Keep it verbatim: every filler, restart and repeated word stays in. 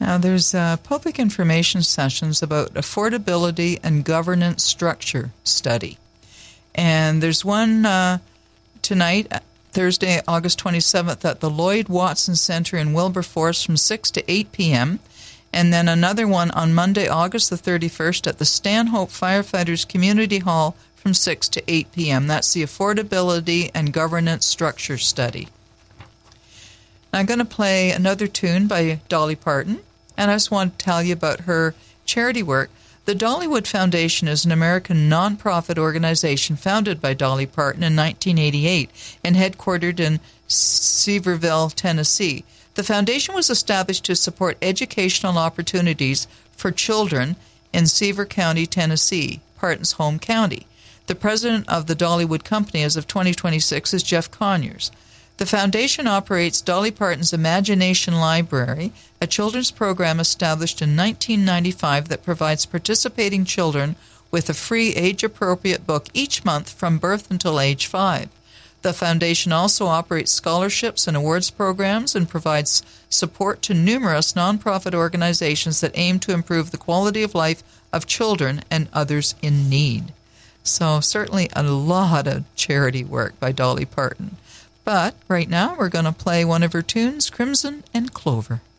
Now, there's uh, public information sessions about affordability and governance structure study. And there's one uh, tonight, Thursday, August twenty-seventh, at the Lloyd Watson Center in Wilberforce from six to eight p.m., and then another one on Monday, August the thirty-first, at the Stanhope Firefighters Community Hall from six to eight p.m. That's the Affordability and Governance Structure Study. I'm going to play another tune by Dolly Parton, and I just want to tell you about her charity work. The Dollywood Foundation is an American nonprofit organization founded by Dolly Parton in nineteen eighty-eight and headquartered in Sevierville, Tennessee. The foundation was established to support educational opportunities for children in Sevier County, Tennessee, Parton's home county. The president of the Dollywood Company as of twenty twenty-six is Jeff Conyers. The foundation operates Dolly Parton's Imagination Library, a children's program established in nineteen ninety-five that provides participating children with a free age-appropriate book each month from birth until age five. The foundation also operates scholarships and awards programs and provides support to numerous nonprofit organizations that aim to improve the quality of life of children and others in need. So certainly a lot of charity work by Dolly Parton. But right now we're going to play one of her tunes, Crimson and Clover.